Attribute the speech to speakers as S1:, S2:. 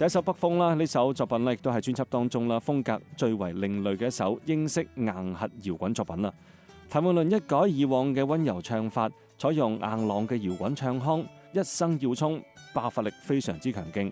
S1: 第一首《北風》啦，呢首作品咧亦都係專輯當中啦風格最為另類嘅一首英式硬核搖滾作品啦。譚詠麟一改以往嘅溫柔唱法，採用硬朗嘅搖滾唱腔，一生要衝，爆發力非常之強勁。